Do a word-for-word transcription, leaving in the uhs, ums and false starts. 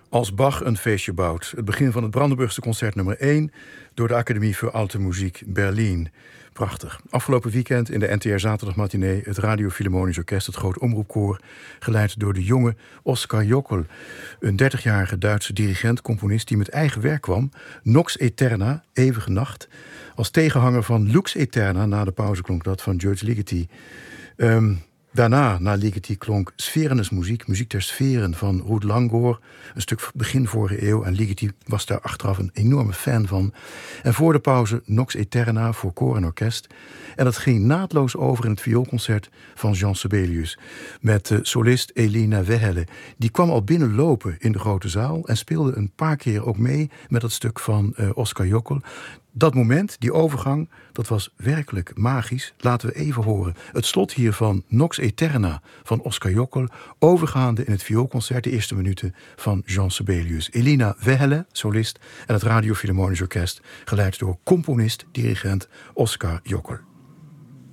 Als Bach een feestje bouwt. Het begin van het Brandenburgse concert nummer één... door de Academie voor Alte Muziek Berlin. Prachtig. Afgelopen weekend in de N T R Zaterdagmatinee... het Radio Philharmonisch Orkest, het Groot Omroepkoor... geleid door de jonge Oskar Jokl. Een dertigjarige Duitse dirigent-componist... die met eigen werk kwam. Nox Aeterna, Eeuwige Nacht. Als tegenhanger van Lux Aeterna... na de pauze klonk dat van George Ligeti. Um, Daarna, na Ligeti, klonk Sferenes muziek, muziek ter sferen van Ruud Langgaard, een stuk begin vorige eeuw. En Ligeti was daar achteraf een enorme fan van. En voor de pauze Nox Aeterna voor koor en orkest. En dat ging naadloos over in het vioolconcert van Jean Sibelius. Met de solist Elina Wehelle. Die kwam al binnenlopen in de grote zaal en speelde een paar keer ook mee met dat stuk van uh, Oskar Jokl. Dat moment, die overgang, dat was werkelijk magisch. Laten we even horen. Het slot hier van Nox Aeterna van Oskar Jokl, overgaande in het vioolconcert, de eerste minuten van Jean Sibelius. Elina Wehelle, solist, en het Radio Philharmonisch Orkest, geleid door componist, dirigent Oskar Jokl.